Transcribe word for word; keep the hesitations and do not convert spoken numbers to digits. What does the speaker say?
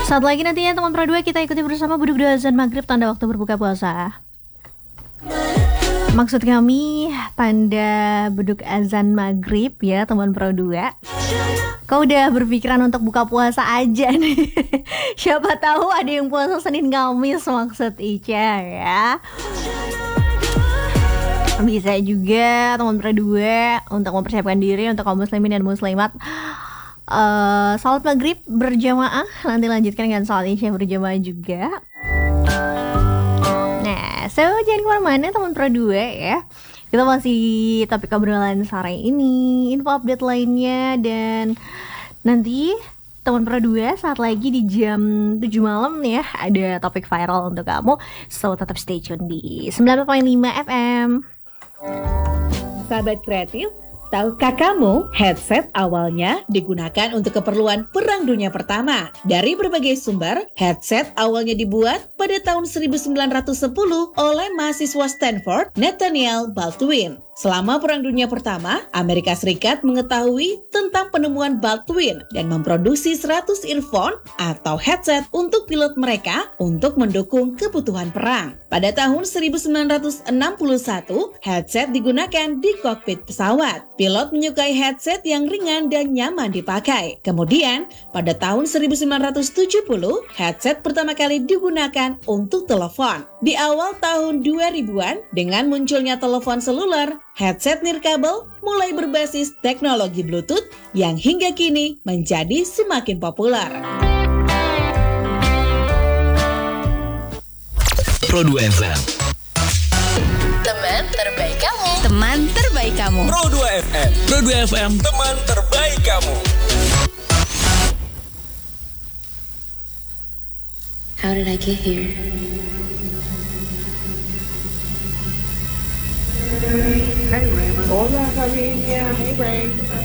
Saat lagi nantinya teman Pro dua kita ikuti bersama bedug doa azan maghrib tanda waktu berbuka puasa. Maksud kami tanda bedug azan maghrib ya teman Pro dua. Kau udah berpikiran untuk buka puasa aja nih. Siapa tahu ada yang puasa Senin Kamis maksud Ica ya. Bisa juga teman Pro dua untuk mempersiapkan diri untuk kaum muslimin dan muslimat. Uh, salat maghrib berjamaah, nanti lanjutkan dengan salat isya berjamaah juga. Nah, so jangan kemana-mana teman Pro dua ya. Kita masih topik obrolan sore ini, info update lainnya, dan nanti teman Pro dua saat lagi di jam tujuh malam ya ada topik viral untuk kamu. So tetap stay tune di sembilan puluh lima F M. Sahabat kreatif, tahukah kamu headset awalnya digunakan untuk keperluan Perang Dunia Pertama? Dari berbagai sumber, headset awalnya dibuat pada tahun seribu sembilan ratus sepuluh oleh mahasiswa Stanford, Nathaniel Baldwin. Selama Perang Dunia Pertama, Amerika Serikat mengetahui tentang penemuan Baldwin dan memproduksi seratus earphone atau headset untuk pilot mereka untuk mendukung kebutuhan perang. Pada tahun seribu sembilan ratus enam puluh satu, headset digunakan di kokpit pesawat. Pilot menyukai headset yang ringan dan nyaman dipakai. Kemudian, pada tahun seribu sembilan ratus tujuh puluh, headset pertama kali digunakan untuk telepon. Di awal tahun dua ribuan, dengan munculnya telepon seluler, headset nirkabel mulai berbasis teknologi Bluetooth yang hingga kini menjadi semakin populer. Pro dua F M. Teman terbaik kamu. Teman terbaik kamu. Pro dua F M. Pro dua F M. Teman terbaik kamu. How did I get here? Hey Raymond. Hola Javinia. Hey Ray.